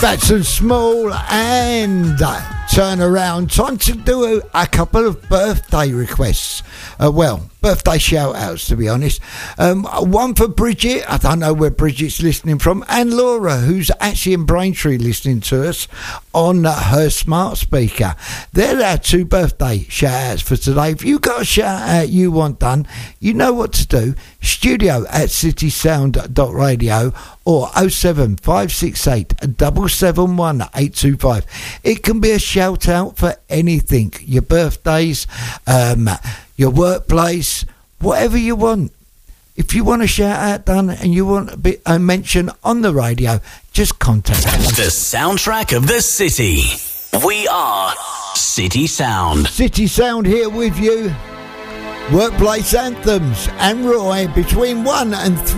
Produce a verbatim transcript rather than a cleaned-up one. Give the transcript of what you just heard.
Fats and Small and uh, Turn Around. Time to do a, a couple of birthday requests. Uh, well, birthday shout outs, to be honest. Um, one for Bridget, I don't know where Bridget's listening from, and Laura, who's actually in Braintree listening to us on uh, her smart speaker. They're our two birthday shout outs for today. If you got a shout out you want done, you know what to do. Studio at citysound dot radio or oh seven five six eight seven seven one eight two five. It can be a shout out for anything, your birthdays, um, your workplace, whatever you want. If you want a shout out done and you want a bit a mention on the radio, just contact us. The soundtrack of the city. We are City Sound. City Sound here with you. Workplace anthems and Roy between one and three.